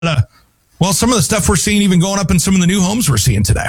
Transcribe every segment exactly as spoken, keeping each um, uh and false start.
uh, well, some of the stuff we're seeing even going up in some of the new homes we're seeing today.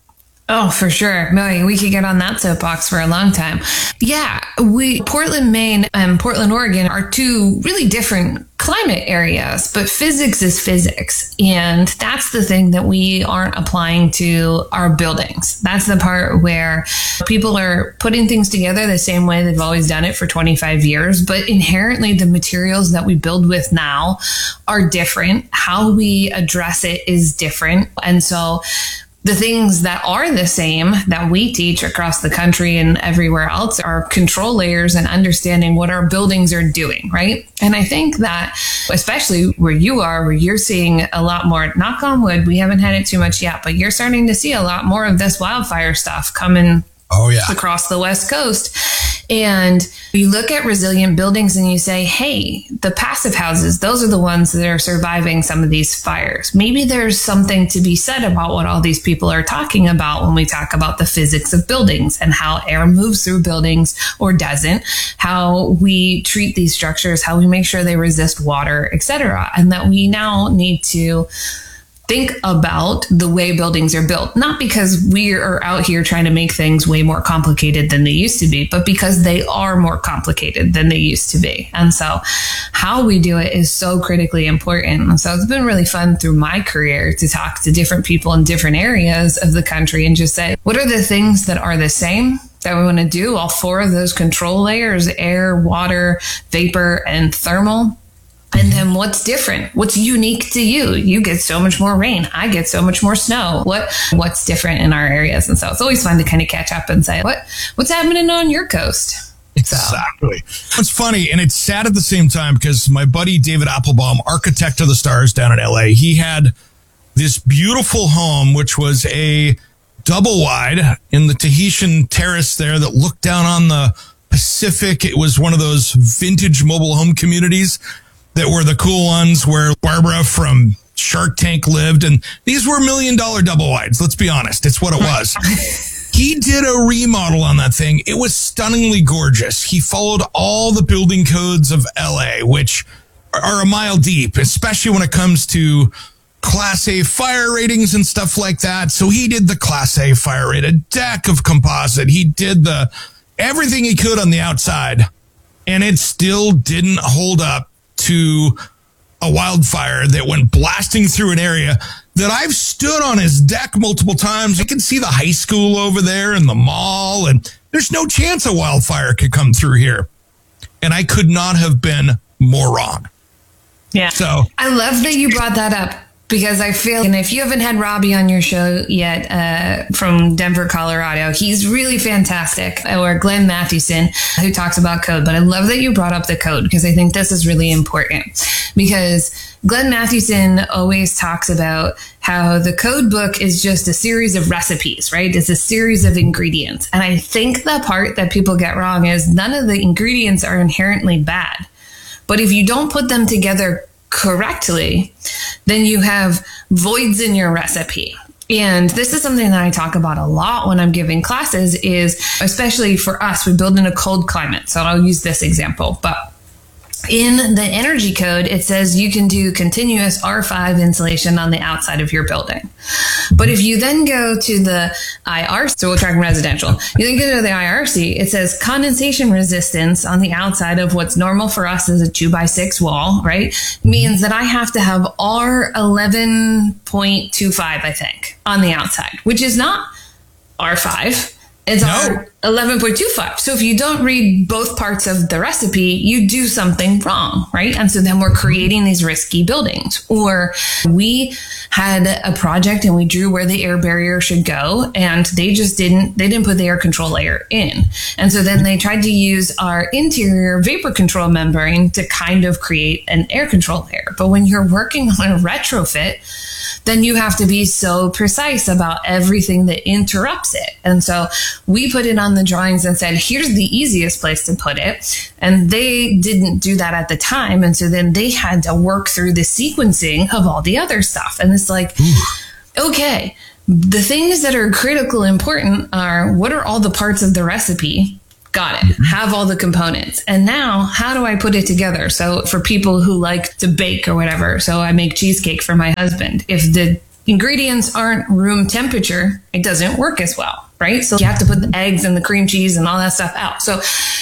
Oh, for sure. No, we could get on that soapbox for a long time. Yeah, we Portland, Maine and Portland, Oregon are two really different climate areas, but physics is physics. And that's the thing that we aren't applying to our buildings. That's the part where people are putting things together the same way they've always done it for twenty-five years. But inherently, the materials that we build with now are different. How we address it is different. And so the things that are the same that we teach across the country and everywhere else are control layers and understanding what our buildings are doing, right? And I think that, especially where you are, where you're seeing a lot more, knock on wood, we haven't had it too much yet, but you're starting to see a lot more of this wildfire stuff coming oh, yeah. across the West Coast. And you look at resilient buildings and you say, hey, the passive houses, those are the ones that are surviving some of these fires. Maybe there's something to be said about what all these people are talking about when we talk about the physics of buildings and how air moves through buildings or doesn't, how we treat these structures, how we make sure they resist water, et cetera. And that we now need to think about the way buildings are built, not because we are out here trying to make things way more complicated than they used to be, but because they are more complicated than they used to be. And so how we do it is so critically important. And so it's been really fun through my career to talk to different people in different areas of the country and just say, what are the things that are the same that we want to do? All four of those control layers, air, water, vapor, and thermal. And then what's different? What's unique to you? You get so much more rain. I get so much more snow. What What's different in our areas? And so it's always fun to kind of catch up and say, what what's happening on your coast? Exactly. So. It's funny, and it's sad at the same time, because my buddy David Applebaum, architect of the stars down in L A, he had this beautiful home, which was a double wide in the Tahitian terrace there that looked down on the Pacific. It was one of those vintage mobile home communities that were the cool ones where Barbara from Shark Tank lived. And these were million dollar double wides. Let's be honest. It's what it was. He did a remodel on that thing. It was stunningly gorgeous. He followed all the building codes of L A, which are a mile deep, especially when it comes to Class A fire ratings and stuff like that. So he did the Class A fire rated deck of composite. He did the everything he could on the outside, and it still didn't hold up to a wildfire that went blasting through an area that I've stood on his deck multiple times. You can see the high school over there and the mall, and there's no chance a wildfire could come through here. And I could not have been more wrong. Yeah. So I love that you brought that up, because I feel, and if you haven't had Robbie on your show yet, uh, from Denver, Colorado, he's really fantastic. Or Glenn Mathewson, who talks about code. But I love that you brought up the code, because I think this is really important. Because Glenn Mathewson always talks about how the code book is just a series of recipes, right? It's a series of ingredients. And I think the part that people get wrong is none of the ingredients are inherently bad. But if you don't put them together correctly, then you have voids in your recipe. And this is something that I talk about a lot when I'm giving classes, is especially for us, we build in a cold climate. So I'll use this example, but in the energy code, it says you can do continuous R five insulation on the outside of your building. But if you then go to the I R C, so we're talking residential, you then go to the I R C, it says condensation resistance on the outside of what's normal for us is a two by six wall, right? Means that I have to have R eleven point two five, I think, on the outside, which is not R five. It's no. R eleven point two five. So if you don't read both parts of the recipe, you do something wrong, right? And so then we're creating these risky buildings. Or we had a project and we drew where the air barrier should go, and they just didn't, they didn't put the air control layer in. And so then they tried to use our interior vapor control membrane to kind of create an air control layer. But when you're working on a retrofit, then you have to be so precise about everything that interrupts it. And so we put it on the drawings and said, here's the easiest place to put it. And they didn't do that at the time. And so then they had to work through the sequencing of all the other stuff. And it's like, Ooh. okay, the things that are critical important are, what are all the parts of the recipe Got it. Have all the components. And now how do I put it together? So for people who like to bake or whatever, so I make cheesecake for my husband. If the ingredients aren't room temperature, it doesn't work as well, right? So you have to put the eggs and the cream cheese and all that stuff out. So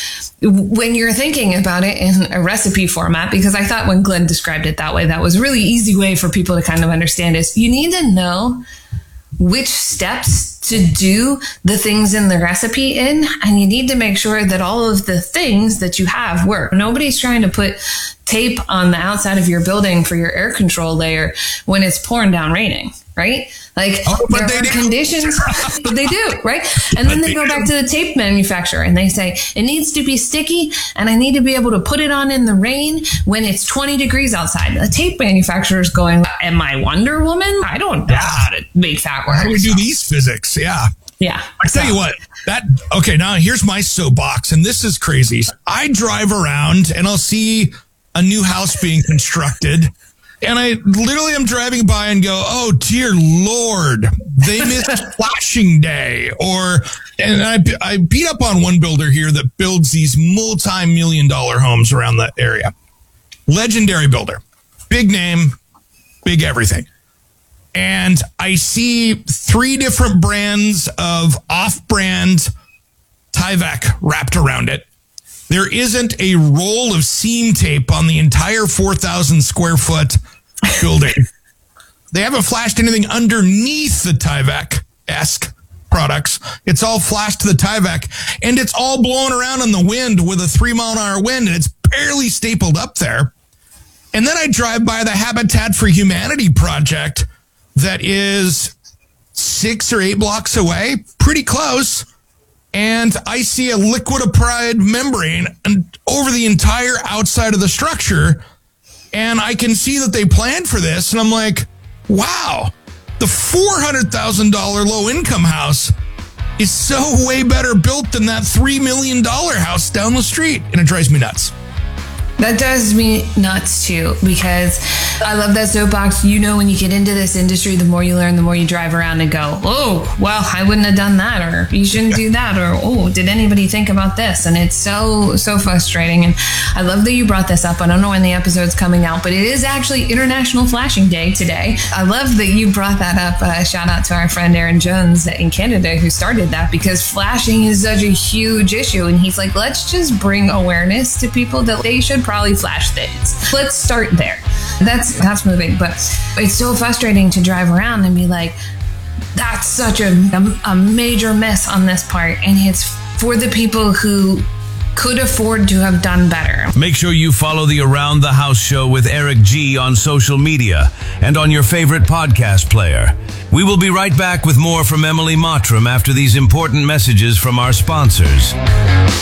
when you're thinking about it in a recipe format, because I thought when Glenn described it that way, that was a really easy way for people to kind of understand is you need to know which steps to do the things in the recipe in, and you need to make sure that all of the things that you have work. Nobody's trying to put tape on the outside of your building for your air control layer when it's pouring down raining, right? Like oh, there they are do. conditions, but they do, right? And then they go back to the tape manufacturer and they say, it needs to be sticky and I need to be able to put it on in the rain when it's twenty degrees outside. The tape manufacturer is going, am I Wonder Woman? I don't know how to make that work. How do we do these physics? Yeah. Yeah. I tell you what, that, okay, now here's my soapbox, and this is crazy. I drive around and I'll see a new house being constructed, and I literally am driving by and go, oh, dear Lord, they missed flashing day. Or, and I, I beat up on one builder here that builds these multi-million dollar homes around the area. Legendary builder, big name, big everything. And I see three different brands of off-brand Tyvek wrapped around it. There isn't a roll of seam tape on the entire four thousand square foot building. They haven't flashed anything underneath the Tyvek-esque products. It's all flashed to the Tyvek, and it's all blowing around in the wind with a three mile an hour wind, and it's barely stapled up there. And then I drive by the Habitat for Humanity project that is six or eight blocks away, pretty close. And I see a liquid applied membrane over the entire outside of the structure. And I can see that they planned for this. And I'm like, wow, the four hundred thousand dollars low income house is so way better built than that three million dollars house down the street. And it drives me nuts. That drives me nuts too, because I love that soapbox. You know, when you get into this industry, the more you learn, the more you drive around and go, oh, well, I wouldn't have done that, or you shouldn't do that, or, oh, did anybody think about this? And it's so, so frustrating. And I love that you brought this up. I don't know when the episode's coming out, but it is actually International Flashing Day today. I love that you brought that up. Uh, shout out to our friend Aaron Jones in Canada who started that, because flashing is such a huge issue. And he's like, let's just bring awareness to people that they should probably flash things. Let's start there. That's that's moving, but it's so frustrating to drive around and be like, that's such a, a, a major miss on this part, and it's for the people who could afford to have done better. Make sure you follow the Around the House show with Eric G on social media and on your favorite podcast player. We will be right back with more from Emily Mottram after these important messages from our sponsors.